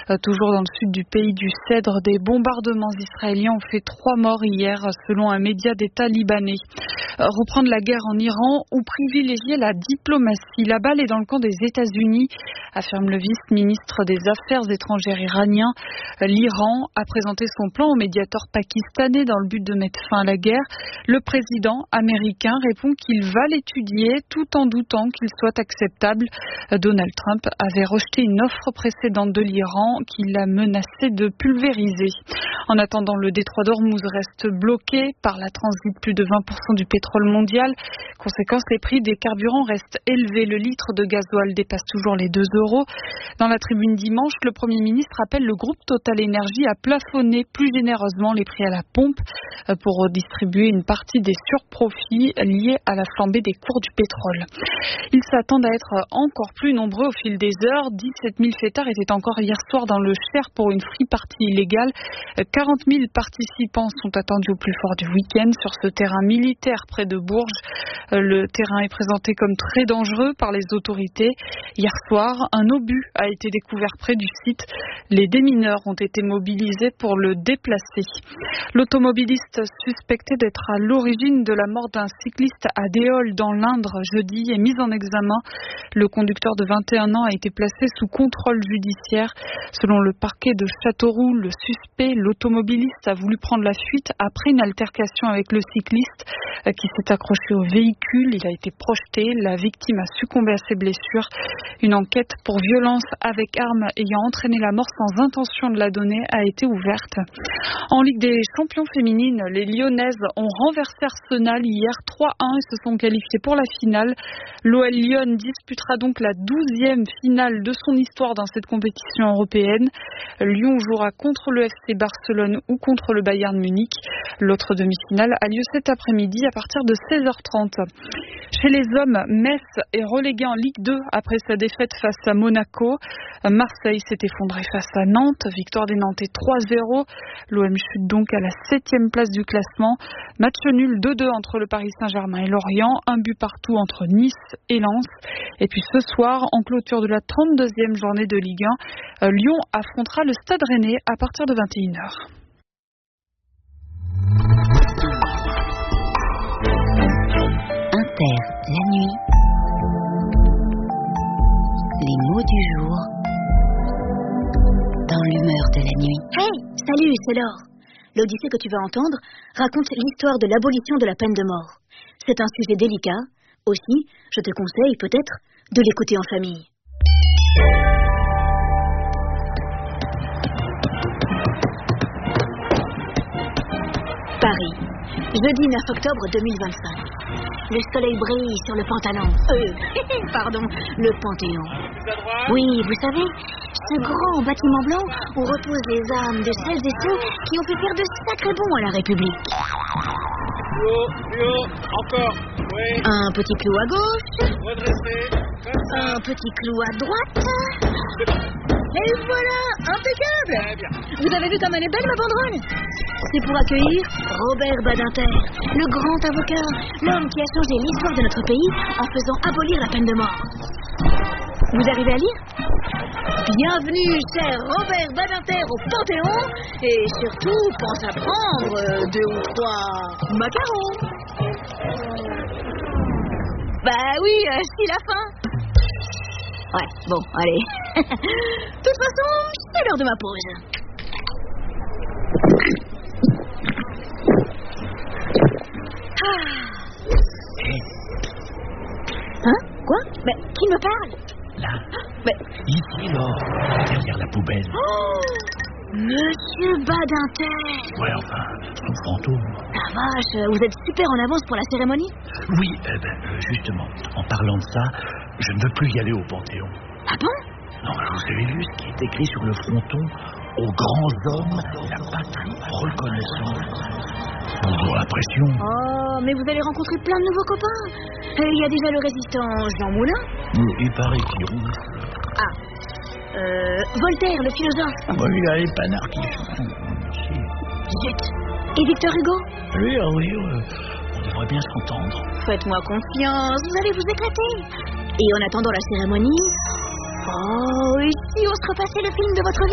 Toujours dans le sud du pays du Cèdre, des bombardements israéliens ont fait 3 morts hier, selon un média d'État libanais. Reprendre la guerre en Iran ou privilégier la diplomatie? La balle est dans le camp des États-Unis, affirme le vice-ministre des Affaires étrangères iranien. L'Iran a présenté son plan au médiateur pakistanais dans le but de mettre fin à la guerre. Le président américain répond qu'il va l'étudier tout en doutant qu'il soit acceptable. Donald Trump avait rejeté une offre précédente de l'Iran qu'il a menacé de pulvériser. En attendant, le détroit d'Ormuz reste bloqué par la transit plus de 20% du pétrole mondial. Conséquence, les prix des carburants restent élevés. Le litre de gasoil dépasse toujours les 2 €. Dans la tribune dimanche, le Premier ministre appelle le groupe Total Énergie à plafonner plus généreusement les prix à la pompe pour redistribuer une partie des surprofits liés à la flambée des cours du pétrole. Ils s'attendent à être encore plus nombreux au fil des heures. 17 000 fêtards étaient encore hier soir dans le Cher pour une free party illégale. 40 000 participants sont attendus au plus fort du week-end sur ce terrain militaire près de Bourges. Le terrain est présenté comme très dangereux par les autorités. Hier soir, un obus a été découvert près du site. Les démineurs ont été mobilisés pour le déplacer. L'automobiliste suspecté d'être à l'origine de la mort d'un cycliste à Déol dans l'Indre jeudi est mis en examen. Le conducteur de 21 ans a été placé sous contrôle judiciaire. Selon le parquet de Châteauroux, le suspect, l'automobiliste, a voulu prendre la fuite après une altercation avec le cycliste qui s'est accroché au véhicule. Il a été projeté. La victime a succombé à ses blessures. Une enquête pour violence avec arme ayant entraîné la mort sans intention de la donner a été ouverte. En Ligue des champions féminines, les Lyonnaises ont renversé Arsenal hier 3-1 et se sont qualifiées pour la finale. L'OL Lyon disputera donc la 12e finale de son histoire dans cette compétition européenne. Lyon jouera contre le FC Barcelone ou contre le Bayern Munich. L'autre demi-finale a lieu cet après-midi à partir de 16h30. Chez les hommes, Metz est relégué en Ligue 2 après sa défaite face à Monaco. Marseille s'est effondré face à Nantes. Victoire des Nantais 3-0. L'OM chute donc à la 7e place du classement. Match nul 2-2 entre le Paris Saint-Germain et Lorient. Un but partout entre Nice et Lens. Et puis ce soir, en clôture de la 32e journée de Ligue 1, Lyon affrontera le Stade Rennais à partir de 21h. Inter, la nuit. Les mots du jour. Dans l'humeur de la nuit. Hey, salut, c'est Laure. L'Odyssée que tu vas entendre raconte l'histoire de l'abolition de la peine de mort. C'est un sujet délicat. Aussi, je te conseille peut-être de l'écouter en famille. Paris, jeudi 9 octobre 2025. Le soleil brille sur le Pantalon. Pardon, le Panthéon. Oui, vous savez, ce grand bâtiment blanc où reposent les âmes de celles et ceux qui ont pu faire de sacrés bons à la République. Plus haut, encore. Oui. Un petit clou à gauche. Redressez. Un petit clou à droite. Et voilà, impeccable. Très bien. Vous avez vu comme elle est belle, ma banderole? C'est pour accueillir Robert Badinter, le grand avocat, l'homme qui a changé l'histoire de notre pays en faisant abolir la peine de mort. Vous arrivez à lire? Bienvenue, cher Robert Badinter, au Panthéon. Et surtout, pense à prendre 2 ou 3 macarons. Bah oui, c'est la fin. Ouais, bon, allez. De toute façon, c'est l'heure de ma pause. Hein? Quoi? Mais qui me parle? Là. Mais... Ici, Laure. Derrière la poubelle. Oh, Monsieur Badinter. Ouais, enfin, son fantôme. La vache, vous êtes super en avance pour la cérémonie? Oui, justement, en parlant de ça, je ne veux plus y aller au Panthéon. Ah bon? Non, vous avez vu ce qui est écrit sur le fronton? Aux grands hommes, la patrie reconnaissante. Bonjour, la pression. Oh, mais vous allez rencontrer plein de nouveaux copains. Il y a déjà le résistant Jean Moulin. Il paraît qu'il roule. Voltaire, le philosophe. Il y a les panards qui sont. Zut. Et Victor Hugo? Oui, on devrait bien s'entendre. Faites-moi confiance, vous allez vous éclater. Et en attendant la cérémonie... Oh, et si on se repassait le film de votre vie?